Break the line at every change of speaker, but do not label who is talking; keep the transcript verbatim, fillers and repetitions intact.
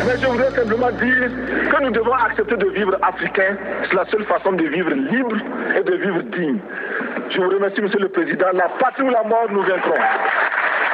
Mais je voudrais simplement dire que nous devons accepter de vivre africain. C'est la seule façon de vivre libre et de vivre digne. Je vous remercie, Monsieur le Président. La patrie ou la mort, nous vaincrons.